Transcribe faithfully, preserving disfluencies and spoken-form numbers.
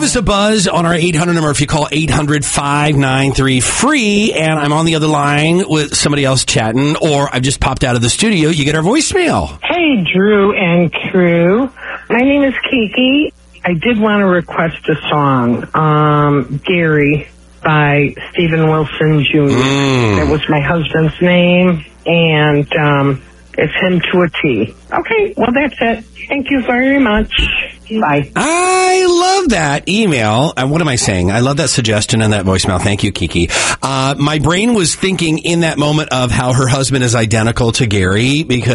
us a buzz on our eight hundred number if you call eight hundred, five nine three, free, and I'm on the other line with somebody else chatting, or I've just popped out of the studio. You get our voicemail. Hey, Drew and crew. My name is Kiki. I did want to request a song, um, Gary by Stephen Wilson Junior Mm. That was my husband's name, and um, it's him to a T. Okay, well, that's it. Thank you very much. Bye. I love that email. Uh, what am I saying? I love that suggestion and that voicemail. Thank you, Kiki. Uh, my brain was thinking in that moment of how her husband is identical to Gary because